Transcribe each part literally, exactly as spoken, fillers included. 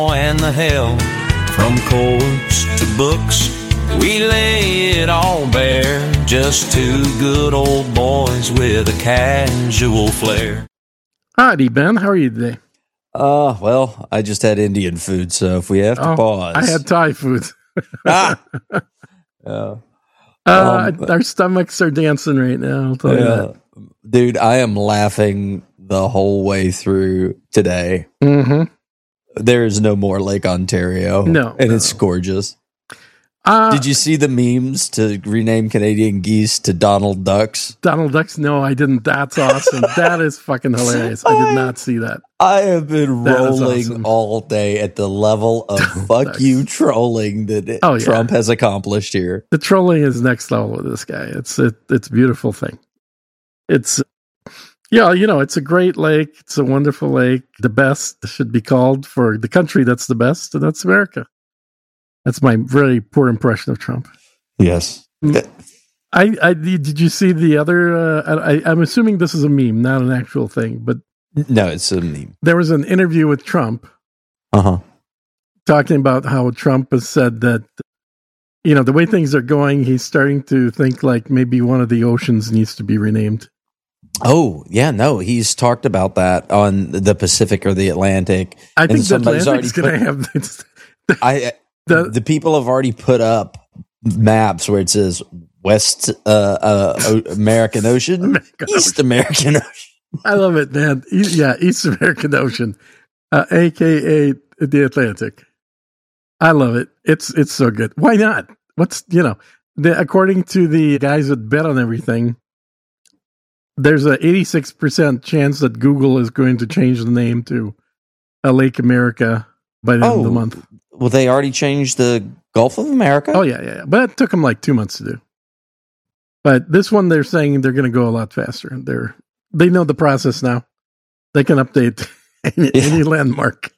And the hell, from courts to books, we lay it all bare. Just two good old boys with a casual flair. Howdy, Ben. How are you today? Uh, well, I just had Indian food, so if we have to oh, pause. I had Thai food. ah! Yeah. Uh, Um, our stomachs are dancing right now. I'll tell you yeah. that. Dude, I am laughing the whole way through today. Mm-hmm. There is no more Lake Ontario. No, And no. it's gorgeous. Uh, Did you see the memes to rename Canadian geese to Donald Ducks? Donald Ducks? No, I didn't. That's awesome. That is fucking hilarious. I did not see that. I have been That is rolling awesome. all day at the level of fuck Ducks. you trolling that Oh, yeah. Trump has accomplished here. The trolling is next level with this guy. It's it, it's a beautiful thing. It's yeah, you know, it's a great lake. It's a wonderful lake. The best should be called for the country that's the best, and that's America. That's my very poor impression of Trump. Yes. I, I did you see the other? Uh, I, I'm assuming this is a meme, not an actual thing. But No, it's a meme. there was an interview with Trump Uh huh. talking about how Trump has said that, you know, the way things are going, he's starting to think like maybe one of the oceans needs to be renamed. Oh, yeah, no, he's talked about that on the Pacific or the Atlantic. I And think the somebody's Atlantic's going to already have this. I The- the, people have already put up maps where it says West uh, uh, o- American Ocean, American East American Ocean. I love it, man. E- yeah, East American Ocean, uh, A K A the Atlantic. I love it. It's it's so good. Why not? What's you know? The, according to the guys that bet on everything, there's a eighty-six percent chance that Google is going to change the name to uh, Lake America by the end of the Oh. month. Well, they already changed the Gulf of America. Oh yeah, yeah, yeah. But it took them like two months to do. But this one, they're saying they're going to go a lot faster. They're they know the process now. They can update any, Yeah. any landmark.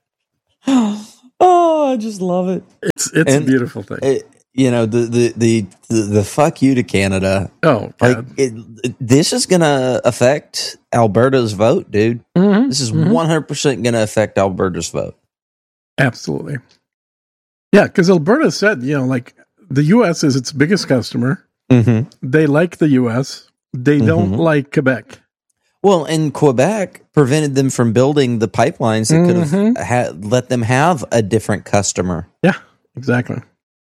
Oh, I just love it. It's it's And a beautiful thing. It, you know the, the the the the fuck you to Canada. oh, Like God. it, it- this is gonna affect Alberta's vote, dude. Mhm, This is mhm. one hundred percent gonna affect Alberta's vote. Absolutely. Yeah, because Alberta said, you know, like the U S is its biggest customer. Mm-hmm. They like the U S. They don't Mhm. like Quebec. Well, and Quebec prevented them from building the pipelines that could have Mhm. ha- let them have a different customer. Yeah, exactly.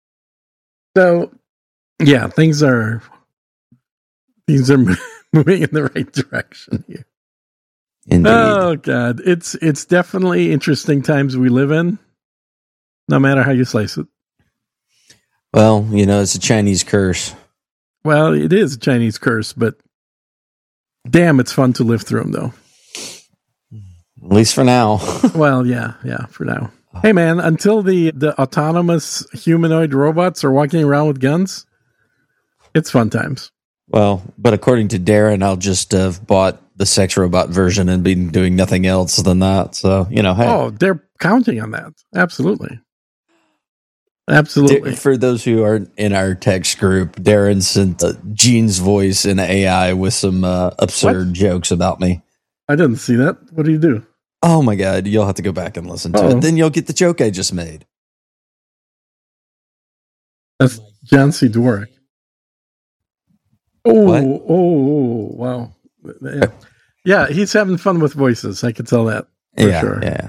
So, yeah, things are things are moving in the right direction here. Indeed. Oh God, it's it's definitely interesting times we live in. No matter how you slice it. Well, you know, it's a Chinese curse. Well, it is a Chinese curse, but damn, it's fun to live through them, though. At least for now. Well, yeah, yeah, for now. Hey, man, until the, the autonomous humanoid robots are walking around with guns, it's fun times. Well, but according to Darren, I'll just have bought the sex robot version and been doing nothing else than that. So, you know, hey. Oh, they're counting on that. Absolutely. Absolutely. Dar- For those who aren't in our text group, Darren sent uh, Gene's voice in A I with some uh, absurd What? jokes about me. I didn't see that. What do you do? Oh my God, you'll have to go back and listen to Uh-oh. it. Then you'll get the joke I just made. That's John C. Dvorak. Oh, What? oh, oh, wow. Yeah. Yeah, he's having fun with voices. I can tell that for yeah, sure. yeah.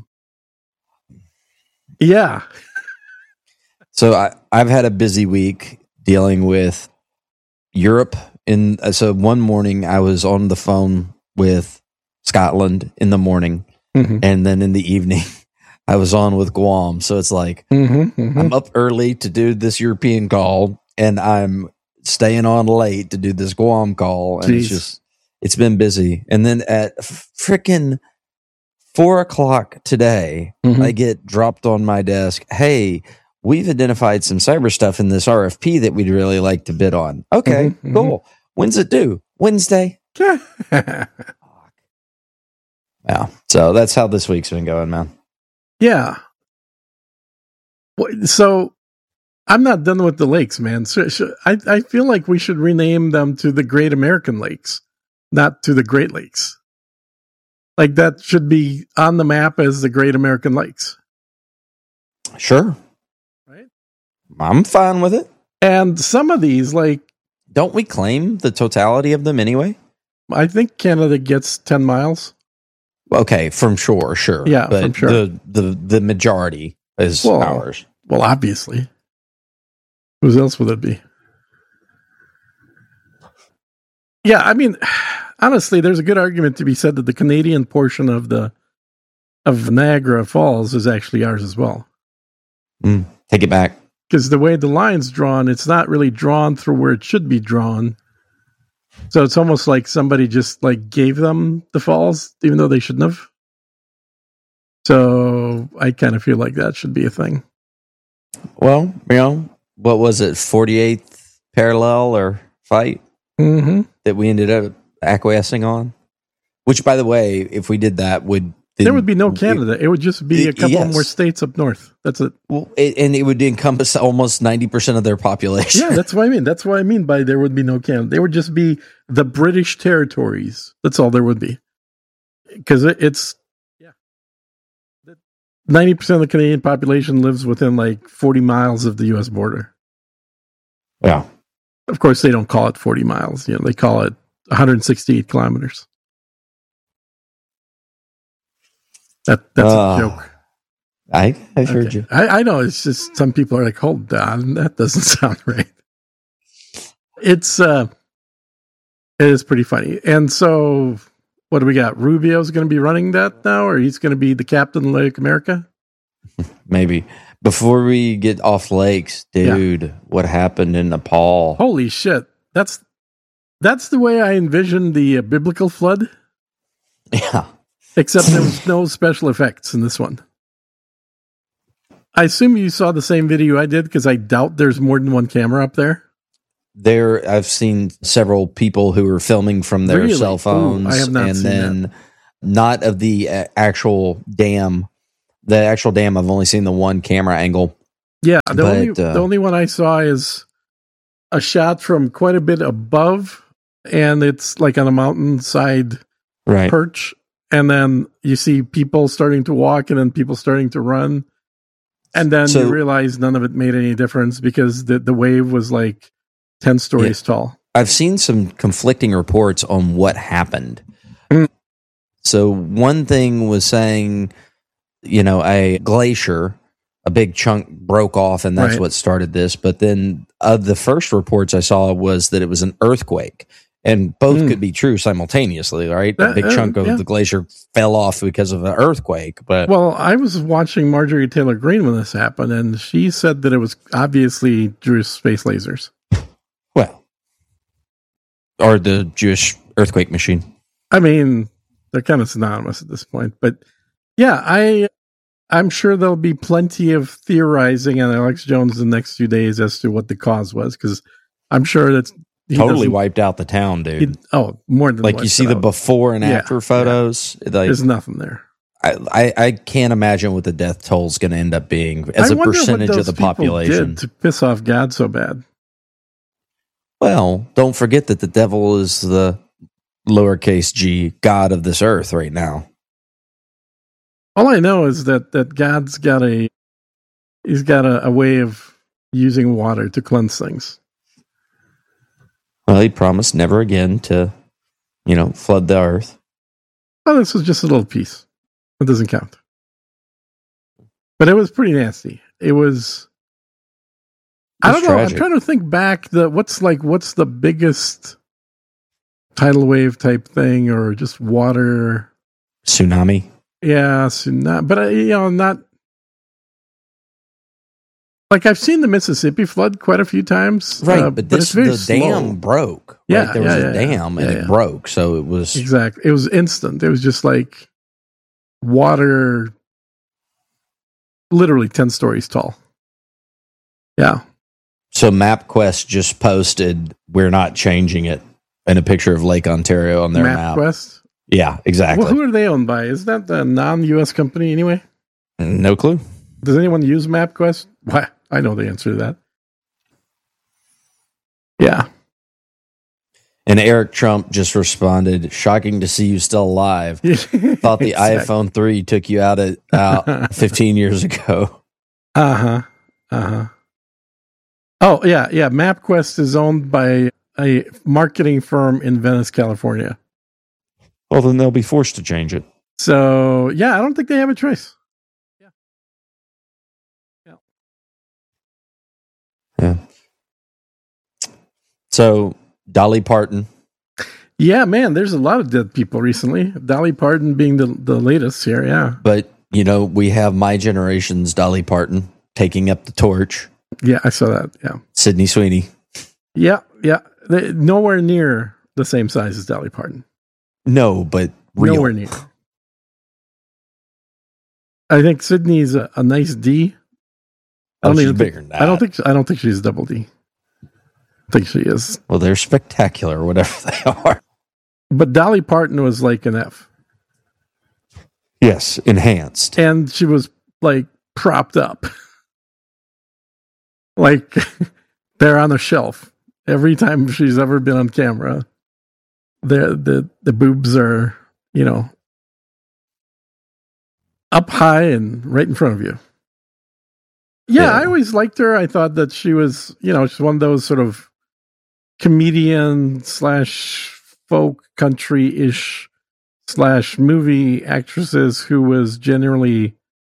Yeah. So I, I've had a busy week dealing with Europe. In uh, so one morning I was on the phone with Scotland in the morning, Mhm. and then in the evening I was on with Guam. So it's like Mm-hmm, mm-hmm. I'm up early to do this European call, and I'm staying on late to do this Guam call, and it's Jeez. just it's been busy. And then at frickin' four o'clock today, Mhm. I get dropped on my desk. Hey, we've identified some cyber stuff in this R F P that we'd really like to bid on. Okay, Mhm, mhm. cool. When's it due? Wednesday. Yeah. So that's how this week's been going, man. Yeah. Wh- So I'm not done with the lakes, man. So, so I, I feel like we should rename them to the Great American Lakes, not to the Great Lakes. Like that should be on the map as the Great American Lakes. Sure. Right? I'm fine with it. And some of these, like, don't we claim the totality of them anyway? I think Canada gets ten miles. Okay, from shore, sure. Yeah, but from shore. The, the, the majority is well, ours. Well, obviously. Whose else would it be? Yeah, I mean, honestly, there's a good argument to be said that the Canadian portion of the of Niagara Falls is actually ours as well. Mm, take it back. Because the way the line's drawn, it's not really drawn through where it should be drawn. So it's almost like somebody just like gave them the falls, even though they shouldn't have. So I kind of feel like that should be a thing. Well, you know, what was it, forty-eighth parallel or fight mm-hmm. that we ended up acquiescing on? Which, by the way, if we did that, would there would be no Canada. It would just be a couple yes. more states up north. That's it. Well, it, and it would encompass almost ninety percent of their population. Yeah, that's what I mean. That's what I mean by there would be no Canada. There would just be the British territories. That's all there would be. Because it, it's, yeah. ninety percent of the Canadian population lives within like forty miles of the U S border. Yeah. Of course, they don't call it forty miles. You know, they call it one hundred sixty-eight kilometers. That that's uh, a joke. I I heard okay. you. I, I know. It's just some people are like, "Hold on, that doesn't sound right." It's uh, it is pretty funny. And so, what do we got? Rubio's going to be running that now, or he's going to be the captain of Lake America? Maybe. Before we get off lakes, dude, yeah. What happened in Nepal? Holy shit! That's that's the way I envisioned the uh, biblical flood. Yeah. Except there was no special effects in this one. I assume you saw the same video I did because I doubt there's more than one camera up there. There, I've seen several people who are filming from their really? cell phones, Ooh, I have not and seen then that. Not of the uh, actual dam. The actual dam, I've only seen the one camera angle. Yeah, the but, only uh, the only one I saw is a shot from quite a bit above, and it's like on a mountainside right. perch. And then you see people starting to walk and then people starting to run. And then so, you realize none of it made any difference because the, the wave was like ten stories yeah, tall. I've seen some conflicting reports on what happened. Mm. So one thing was saying, you know, a glacier, a big chunk broke off and that's right. what started this. But then of the first reports I saw was that it was an earthquake. And both mm. could be true simultaneously, right? A big uh, chunk of yeah. the glacier fell off because of an earthquake. But well, I was watching Marjorie Taylor Greene when this happened, and she said that it was obviously Jewish space lasers. Well, or the Jewish earthquake machine. I mean, they're kind of synonymous at this point. But yeah, I, I'm sure there'll be plenty of theorizing on Alex Jones the next few days as to what the cause was, because I'm sure that's He totally wiped out the town, dude. He, oh, more than like you see the out. before and yeah, after photos. Yeah. Like, there's nothing there. I, I, I can't imagine what the death toll is going to end up being as I a percentage of the population did to piss off God so bad. Well, don't forget that the devil is the lowercase g god of this earth right now. All I know is that that God's got a he's got a, a way of using water to cleanse things. Well, he promised never again to, you know, flood the earth. Well, this was just a little piece. It doesn't count. But it was pretty nasty. It was... I don't know. Tragic. I'm trying to think back. The what's like, what's the biggest tidal wave type thing or just water? Tsunami? Yeah, tsunami. But, uh, you know, not... Like, I've seen the Mississippi flood quite a few times. Right, uh, but, this, but the slow. dam broke. Yeah, right? There yeah, was yeah, a dam, yeah, and yeah, it yeah. broke, so it was... Exactly. It was instant. It was just like water, literally ten stories tall. Yeah. So MapQuest just posted, we're not changing it, and a picture of Lake Ontario on their map. MapQuest? Yeah, exactly. Well, who are they owned by? Is that the non-U S company anyway? No clue. Does anyone use MapQuest? Why? I know the answer to that. Yeah. And Eric Trump just responded, shocking to see you still alive. Thought the exactly. iPhone three took you out at uh, fifteen years ago. Uh huh. Uh huh. Oh yeah, yeah. MapQuest is owned by a marketing firm in Venice, California. Well, then they'll be forced to change it. So yeah, I don't think they have a choice. Yeah. Yeah. Yeah. So Dolly Parton. Yeah, man. There's a lot of dead people recently. Dolly Parton being the the latest here. Yeah. But you know, we have my generation's Dolly Parton taking up the torch. Yeah, I saw that. Yeah. Sydney Sweeney. Yeah, yeah. They, nowhere near the same size as Dolly Parton. No, but real. Nowhere near. I think Sydney's a, a nice D. I Oh, don't she's even bigger think, than that. I don't think I don't think she's double D. I think she is. Well, they're spectacular, whatever they are. But Dolly Parton was like an F. Yes, enhanced. And she was like propped up. Like they're on a shelf. Every time she's ever been on camera, the the the boobs are, you know, up high and right in front of you. Yeah, Yeah. I always liked her. I thought that she was, you know, she's one of those sort of comedian slash folk country ish slash movie actresses who was generally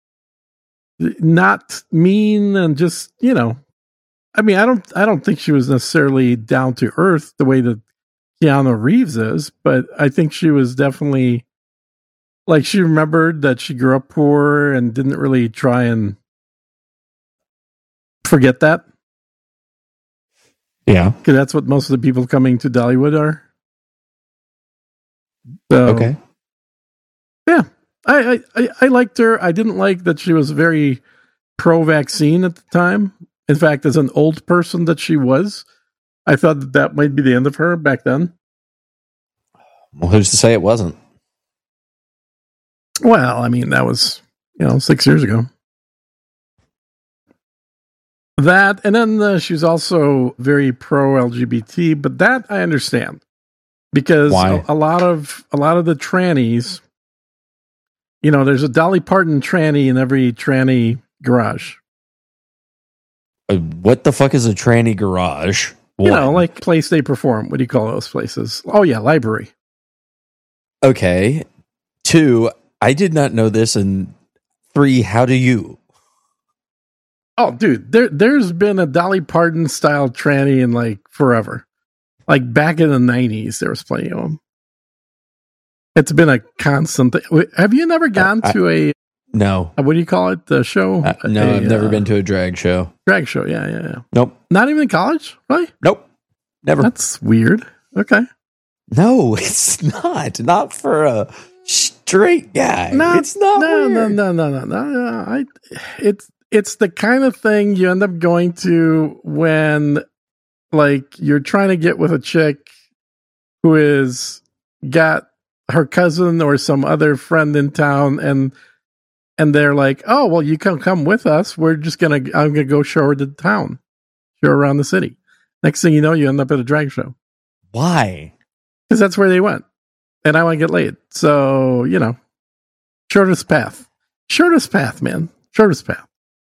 not mean and just, you know, I mean, I don't, I don't think she was necessarily down to earth the way that Keanu Reeves is, but I think she was definitely like she remembered that she grew up poor and didn't really try and forget that. Yeah. Because that's what most of the people coming to Dollywood are. So, Okay. yeah, I, I, I, I liked her. I didn't like that she was very pro-vaccine at the time. In fact, as an old person that she was, I thought that that might be the end of her back then. Well, who's to say it wasn't? Well, I mean, that was, you know, six years ago. That, and then uh, she was also very pro-L G B T, but that I understand. Because Why? a, a lot of a lot of the trannies, you know, there's a Dolly Parton tranny in every tranny garage. Uh, what the fuck is a tranny garage? You know, One. like place they perform. What do you call those places? Oh yeah, library. Okay. Two, I did not know this. And three, how do you? Oh, dude, there there's been a Dolly Parton style tranny in like forever. Like back in the nineties, there was plenty of them. It's been a constant thing. Have you never gone I- to a, No. a what do you call it? The show? Uh, no, A, I've never uh, been to a drag show. drag show. Yeah, yeah, yeah. Nope. Not even in college, really? Nope. Never. That's weird. Okay. No, it's not. Not for a straight guy. No, it's not. no, no, weird. no, no, no, no, no. I, it's it's the kind of thing you end up going to when, like, you're trying to get with a chick who is got her cousin or some other friend in town, and and they're like, "Oh, well, you can come with us. We're just gonna, I'm gonna go show her the town, show her around the city." Next thing you know, you end up at a drag show Why? because that's where they went, and I want to get laid. So you know, shortest path, shortest path, man, shortest path.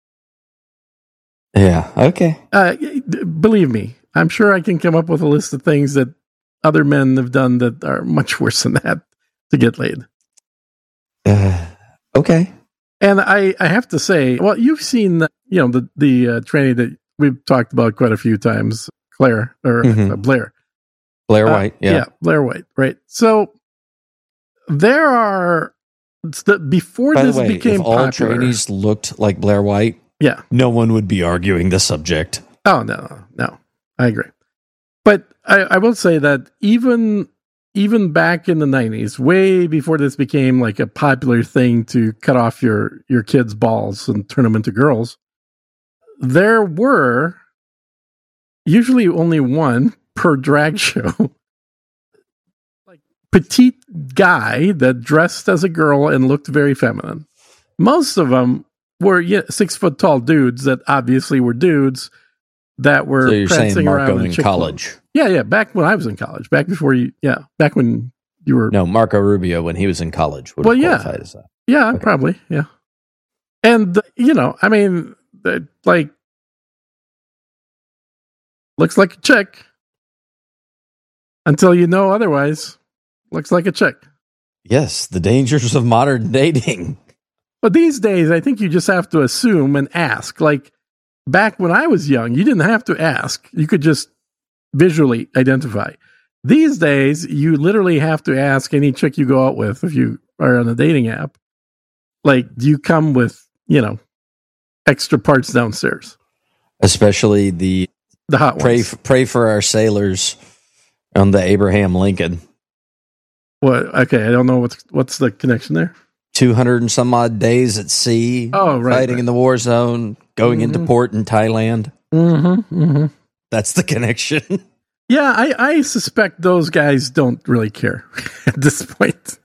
Yeah. Okay. Uh, believe me, I'm sure I can come up with a list of things that other men have done that are much worse than that to get laid. Uh, okay. And I, I have to say, well, you've seen, you know, the the uh, tranny that we've talked about quite a few times, Claire or Mhm. uh, Blair. Blair Uh, White. Yeah. Blair White, right? So there are it's the, before By this the way, became if all popular. trainees looked like Blair White, Yeah. no one would be arguing the subject. Oh no, no, I agree. But I, I will say that even even back in the nineties, way before this became like a popular thing to cut off your your kids' balls and turn them into girls, there were usually only one per drag show. Like petite guy that dressed as a girl and looked very feminine. Most of them were yeah, six foot tall dudes that obviously were dudes that were So you're saying prancing Marco around in chick college? clothes. Yeah, yeah. Back when I was in college, back before you, yeah, back when you were, No, Marco Rubio when he was in college would Well, have yeah. qualified as that. yeah, okay. probably, yeah. And uh, you know, I mean, that, like, looks like a chick until you know otherwise. Looks like a chick. Yes, the dangers of modern dating. But these days, I think you just have to assume and ask. Like, back when I was young, you didn't have to ask. You could just visually identify. These days, you literally have to ask any chick you go out with if you are on a dating app. Like, do you come with, you know, extra parts downstairs? Especially the the hot pray ones. For, pray for our sailors on the Abraham Lincoln. What? Okay, I don't know what's what's the connection there. Two hundred and some odd days at sea. Oh, right, fighting right. in the war zone, going Mm-hmm. into port in Thailand. Mm-hmm, mm-hmm. That's the connection. Yeah, I, I suspect those guys don't really care at this point.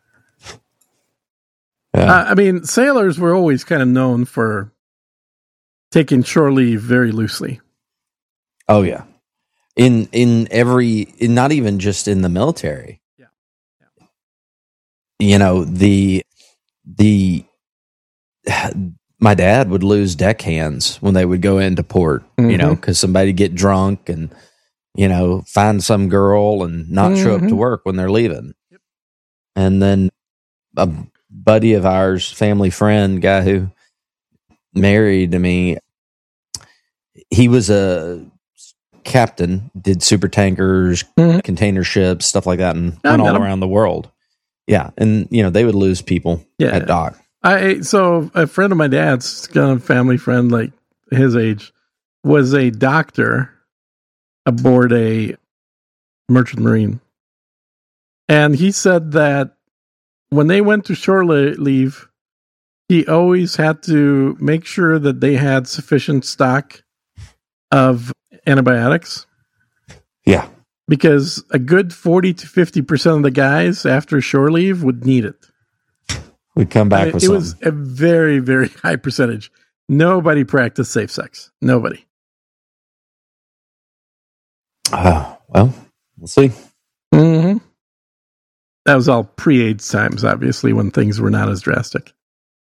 Yeah. Uh, I mean, sailors were always kind of known for taking shore leave very loosely. Oh yeah, in in every, in, not even just in the military. Yeah. Yeah. You know, the the my dad would lose deckhands when they would go into port. Mm-hmm. You know, because somebody get drunk and, you know, find some girl and not show up Mm-hmm. to work when they're leaving. Yep. And then a buddy of ours, family friend, guy who married me, he was a captain, did super tankers, Mhm. container ships, stuff like that, and Yeah, I went met all him. around the world. Yeah, and you know they would lose people Yeah. at dock. I so a friend of my dad's, kind of family friend, like his age, was a doctor aboard a merchant marine, and he said that when they went to shore le- leave, he always had to make sure that they had sufficient stock of antibiotics, Yeah, because a good forty to fifty percent of the guys after shore leave would need it. we'd come back I mean, with it something. was a very, very high percentage. Nobody practiced safe sex. Nobody. Oh, well, we'll see. Mm-hmm. That was all pre-AIDS times, obviously, when things were not as drastic.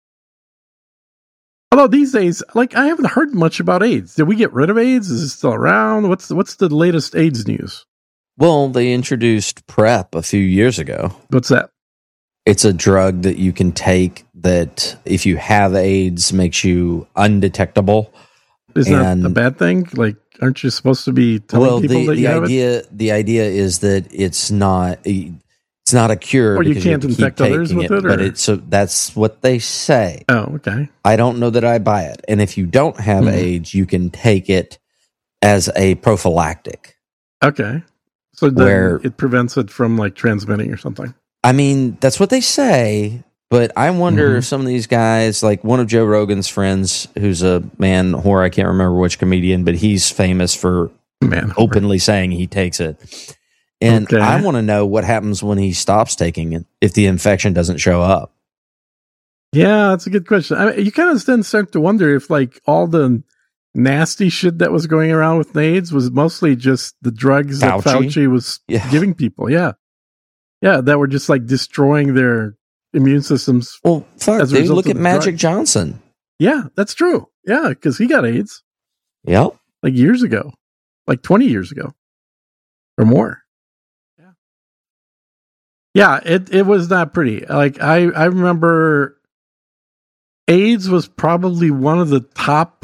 Although these days, like, I haven't heard much about AIDS. Did we get rid of AIDS? Is it still around? What's the, what's the latest AIDS news? Well, they introduced PrEP a few years ago. What's that? It's a drug that you can take that, if you have AIDS, makes you undetectable. Isn't And- that a bad thing? Like, aren't you supposed to be telling Well, people the, that the you have it? idea the idea is that it's not it's not a cure, Or you because can't have to keep infect others taking with it, But or- it's so that's what they say. Oh, okay. I don't know that I buy it. And if you don't have Mhm. AIDS, you can take it as a prophylactic. Okay. So then Where- it prevents it from, like, transmitting or something. I mean, that's what they say, but I wonder Mhm. if some of these guys, like one of Joe Rogan's friends, who's a man whore, I can't remember which comedian, but he's famous for Man. openly saying he takes it. And Okay. I want to know what happens when he stops taking it if the infection doesn't show up. Yeah, that's a good question. I mean, you kind of then start to wonder if, like, all the nasty shit that was going around with AIDS was mostly just the drugs that Fauci? Fauci was Yeah. giving people. Yeah. Yeah, that were just, like, destroying their immune systems. Well, fuck, As a dude, result look of at the Magic drugs. Johnson. Yeah, that's true. Yeah, because he got AIDS, Yep. like, years ago, like twenty years ago or more. Yeah. Yeah, it, it was not pretty. Like, I, I remember AIDS was probably one of the top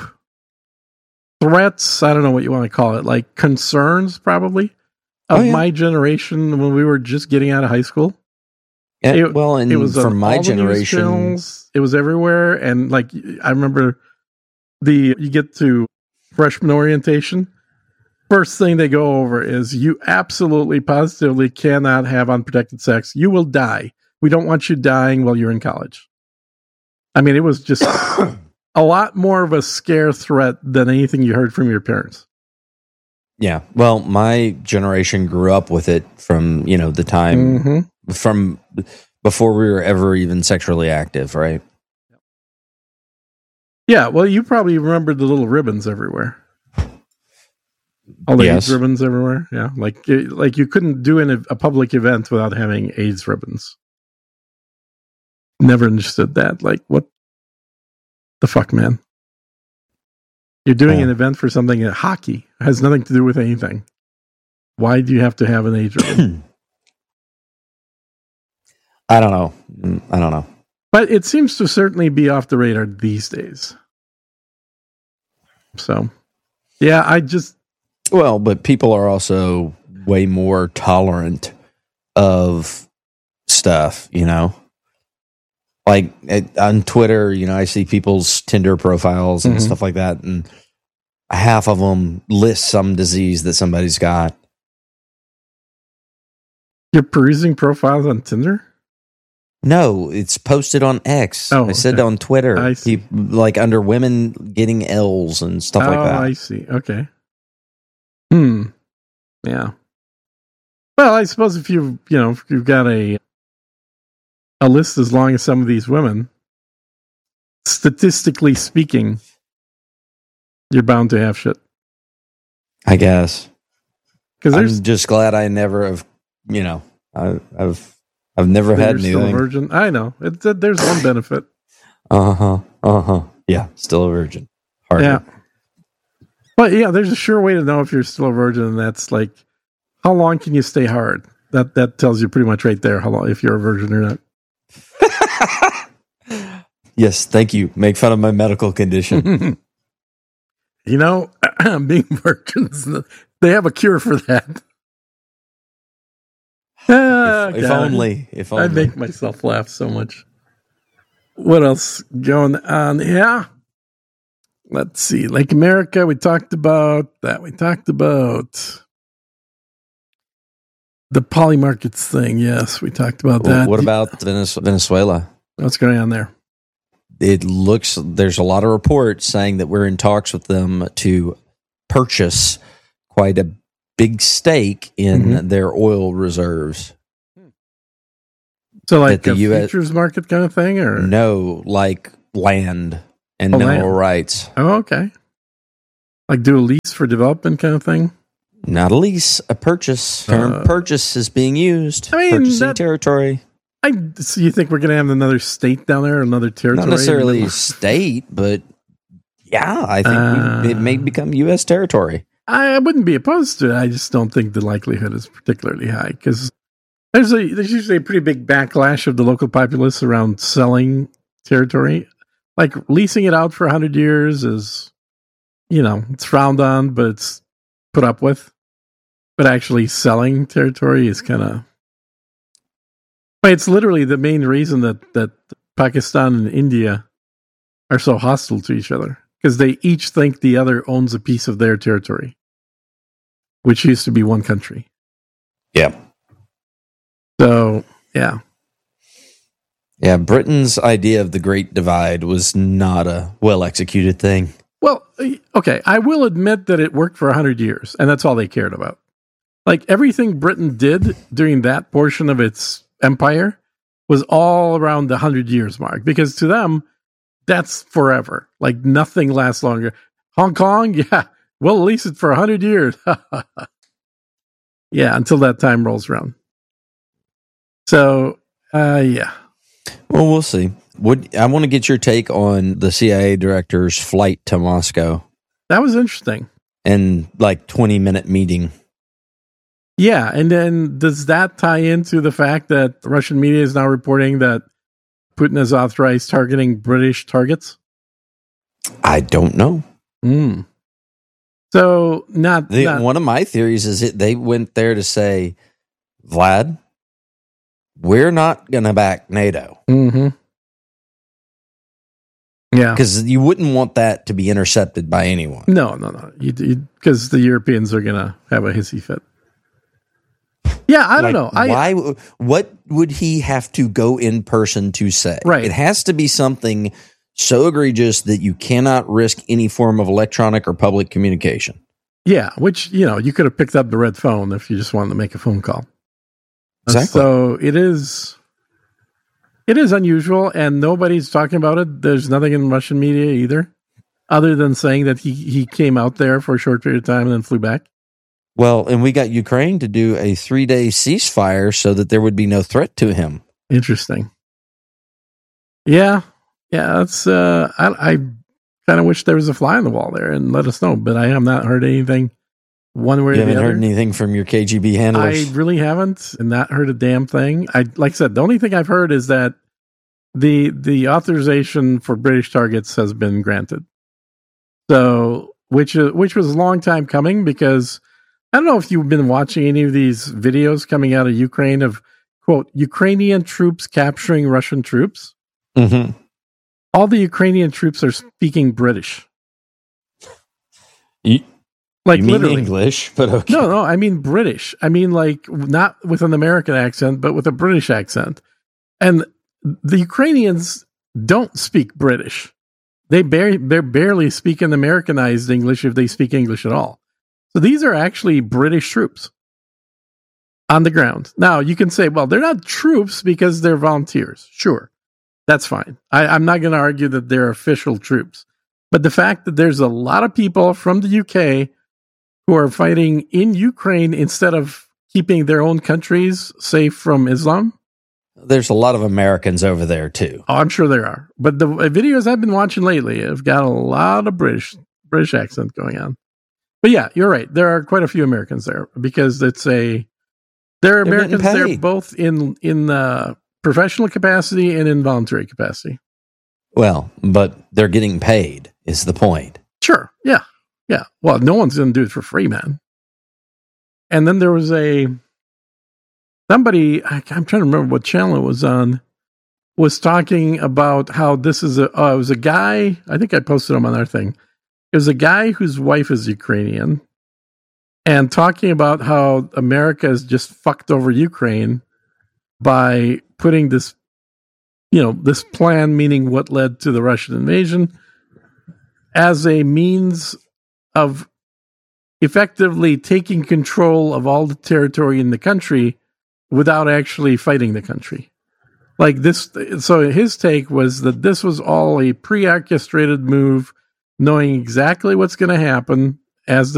threats. I don't know what you want to call it, like concerns, probably, of Oh, yeah. my generation when we were just getting out of high school. And, It- well, and It was from on my all the news generation, channels. It was everywhere, and like I remember, the you get to freshman orientation. First thing they go over is you absolutely, positively cannot have unprotected sex. You will die. We don't want you dying while you're in college. I mean, it was just a lot more of a scare threat than anything you heard from your parents. yeah. Well, my generation grew up with it from, you know, the time Mm-hmm. from before we were ever even sexually active, right? Yeah, well, you probably remember the little ribbons everywhere. All the Yes. AIDS ribbons everywhere. Yeah, like it- like you couldn't do in a, a public event without having AIDS ribbons. Never understood that. Like, what the fuck, man? You're doing Yeah. an event for something that hockey has nothing to do with anything. Why do you have to have an age rating? I don't know. Mm, I don't know. But it seems to certainly be off the radar these days. So, yeah, I just Well, but people are also way more tolerant of stuff, you know? Like it, on Twitter, you know, I see people's Tinder profiles and Mhm. stuff like that, and half of them list some disease that somebody's got. you're perusing profiles on Tinder. No, it's posted on X. Oh, I said okay. on Twitter, I see. peop- like under women getting L's and stuff oh, like that. I see. Okay. Hmm. Yeah. Well, I suppose if you you know if you've got a a list as long as some of these women, statistically speaking, you're bound to have shit. I guess. Because there's I'm just glad I never have, you know, I, I've I've never you're had still a anything. virgin. I know. It, it, there's one benefit. Uh huh. Uh huh. Yeah, still a virgin. Hard. Yeah. But yeah, there's a sure way to know if you're still a virgin, and that's like, how long can you stay hard? That that tells you pretty much right there how long if you're a virgin or not. Yes, thank you. Make fun of my medical condition. You know, being virgins, they have a cure for that. Ah, if, if God. only. If I only. make myself laugh so much. What else going on? Yeah. Let's see. Lake America, we talked about that. We talked about the poly markets thing. Yes, we talked about that. What about Venez- Venezuela? What's going on there? It looks there's a lot of reports saying that we're in talks with them to purchase quite a big stake in Mhm. their oil reserves. So like That a the U S futures market kind of thing, or No, like land and Oh, mineral land. rights. oh, okay, like do a lease for development kind of thing. Not a lease, a purchase. Term Uh, purchase is being used. I mean, Purchasing that- territory. I so you think we're going to have another state down there, another territory? Not necessarily state, but yeah, I think Uh, we, it may become U S territory. I wouldn't be opposed to it. I just don't think the likelihood is particularly high because there's a there's usually a pretty big backlash of the local populace around selling territory. Like leasing it out for a hundred years is, you know, it's frowned on, but it's put up with. But actually selling territory is kind of. It's literally the main reason that that Pakistan and India are so hostile to each other. Because they each think the other owns a piece of their territory, which used to be one country. Yeah. So, yeah. Yeah, Britain's idea of the Great Divide was not a well executed thing. Well, okay, I will admit that it worked for one hundred years, and that's all they cared about. Like, everything Britain did during that portion of its empire was all around the one hundred years mark, because to them, that's forever. Like, nothing lasts longer. Hong Kong, yeah, we'll lease it for one hundred years. Yeah, until that time rolls around. So, uh, yeah. Well, we'll see. Would I want to get your take on the C I A director's flight to Moscow That was interesting. and like twenty minute meeting? Yeah, and then does that tie into the fact that Russian media is now reporting that Putin has authorized targeting British targets? I don't know. Mm. So, not, The, not one of my theories is that they went there to say, Vlad, we're not going to back NATO. Mhm. Yeah. Because you wouldn't want that to be intercepted by anyone. No, no, no. Because the Europeans are going to have a hissy fit. Yeah, I don't Like, know. I, why? What would he have to go in person to say? Right. It has to be something so egregious that you cannot risk any form of electronic or public communication. Yeah, which, you know, you could have picked up the red phone if you just wanted to make a phone call. Exactly. So it is, it is unusual, and nobody's talking about it. There's nothing in Russian media either, other than saying that he, he came out there for a short period of time and then flew back. Well, and we got Ukraine to do a three-day ceasefire so that there would be no threat to him. Interesting. Yeah, yeah. That's uh, I, I kind of wish there was a fly on the wall there and let us know. But I have not heard anything one way You or the haven't other. heard anything from your K G B handlers? I really haven't, and not heard a damn thing. I like I said, the only thing I've heard is that the the authorization for British targets has been granted. So, which is which was a long time coming, because I don't know if you've been watching any of these videos coming out of Ukraine of, quote, Ukrainian troops capturing Russian troops. Mm-hmm. All the Ukrainian troops are speaking British. You, Like you mean literally. English, but okay. No, no, I mean British. I mean, like, not with an American accent, but with a British accent. And the Ukrainians don't speak British. They bar- they're barely speaking Americanized English, if they speak English at all. So these are actually British troops on the ground. Now, you can say, well, they're not troops because they're volunteers. Sure, that's fine. I, I'm not going to argue that they're official troops. But the fact that there's a lot of people from the U K who are fighting in Ukraine instead of keeping their own countries safe from Islam. There's a lot of Americans over there, too. Oh, I'm sure there are. But the videos I've been watching lately have got a lot of British British accent going on. But yeah, you're right. There are quite a few Americans there, because it's a there are They're Americans getting there paid. both in in uh, professional capacity and in voluntary capacity. Well, but they're getting paid, is the point. Sure. Yeah. Yeah. Well, no one's going to do it for free, man. And then there was a somebody, I, I'm trying to remember what channel it was on, was talking about how this is a, oh, it was a guy, I think I posted him on our thing. It was a guy whose wife is Ukrainian, and talking about how America has just fucked over Ukraine by putting this, you know, this plan, meaning what led to the Russian invasion, as a means of effectively taking control of all the territory in the country without actually fighting the country. Like this, so his take was that this was all a pre-orchestrated move, knowing exactly what's going to happen as the